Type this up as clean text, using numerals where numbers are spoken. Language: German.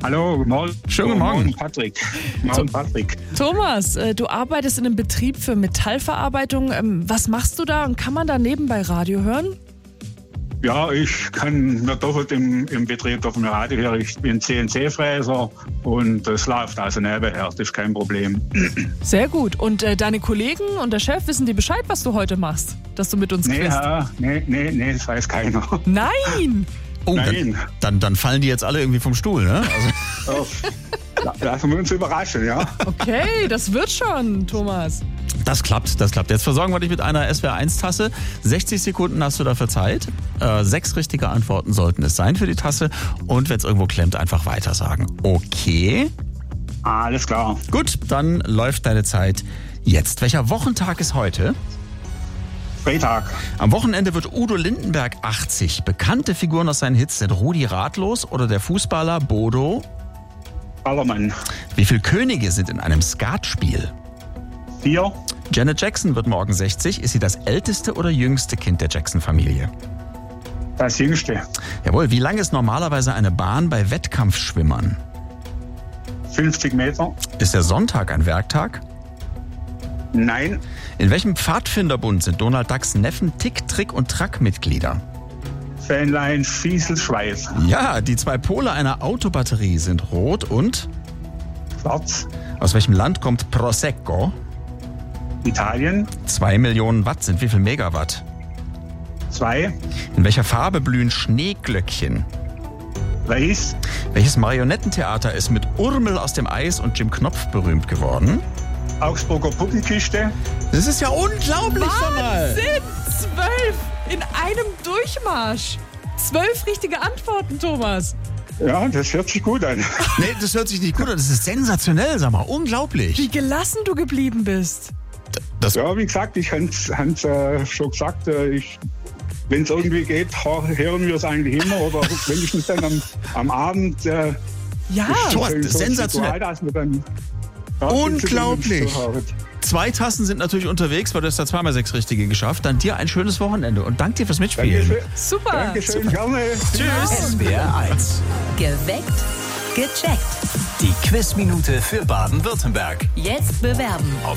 Hallo, guten Morgen. Schönen guten Morgen. Patrick. Morgen, Patrick. Thomas, du arbeitest in einem Betrieb für Metallverarbeitung. Was machst du da und kann man da nebenbei Radio hören? Ja, ich kann mir dort im Betrieb auf dem Radio hören. Ich bin CNC-Fräser und das läuft also nebenher. Das ist kein Problem. Sehr gut. Und deine Kollegen und der Chef, wissen die Bescheid, was du heute machst? Dass du mit uns quizzt? Nee, das weiß keiner. Nein! Oh, Nein. Dann fallen die jetzt alle irgendwie vom Stuhl, ne? Also, Lassen wir uns überraschen, ja? Okay, das wird schon, Thomas. das klappt. Jetzt versorgen wir dich mit einer SWR1-Tasse. 60 Sekunden hast du dafür Zeit. 6 richtige Antworten sollten es sein für die Tasse. Und wenn es irgendwo klemmt, einfach weitersagen. Okay? Alles klar. Gut, dann läuft deine Zeit jetzt. Welcher Wochentag ist heute? Freitag. Am Wochenende wird Udo Lindenberg 80. Bekannte Figuren aus seinen Hits sind Rudi Ratlos oder der Fußballer Bodo. Ballermann. Wie viele Könige sind in einem Skatspiel? 4. Janet Jackson wird morgen 60. Ist sie das älteste oder jüngste Kind der Jackson-Familie? Das Jüngste. Jawohl, wie lang ist normalerweise eine Bahn bei Wettkampfschwimmern? 50 Meter. Ist der Sonntag ein Werktag? Nein. In welchem Pfadfinderbund sind Donald Ducks Neffen Tick, Trick und Track Mitglieder? Fähnlein, Fiesel, Schweiß. Ja, die 2 Pole einer Autobatterie sind rot und... Schwarz. Aus welchem Land kommt Prosecco? Italien. 2 Millionen Watt sind wie viel Megawatt? 2. In welcher Farbe blühen Schneeglöckchen? Weiß. Welches Marionettentheater ist mit Urmel aus dem Eis und Jim Knopf berühmt geworden? Augsburger Puppenkiste. Das ist ja unglaublich, sag mal. Wahnsinn! 12 in einem Durchmarsch. 12 richtige Antworten, Thomas. Ja, das hört sich gut an. Nee, das hört sich nicht gut an. Das ist sensationell, sag mal. Unglaublich. Wie gelassen du geblieben bist. Ja, wie gesagt, ich habe schon gesagt, wenn es irgendwie geht, hören wir es eigentlich immer. Oder wenigstens dann am Abend. Ja. Thomas, sensationell. Dass wir dann Unglaublich. 2 Tassen sind natürlich unterwegs, weil du hast da 2x6 Richtige geschafft. Dann dir ein schönes Wochenende und danke dir fürs Mitspielen. Dankeschön. Super. Dankeschön, gerne. Tschüss. SWR1. Geweckt, gecheckt. Die Quizminute für Baden-Württemberg. Jetzt bewerben.